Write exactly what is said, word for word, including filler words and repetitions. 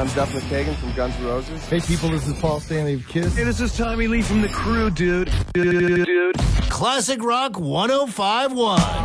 I'm Duff McKagan from Guns N' Roses. Hey people, this is Paul Stanley of Kiss. Hey, this is Tommy Lee from The Crew, dude. Dude. Classic Rock one oh five point one.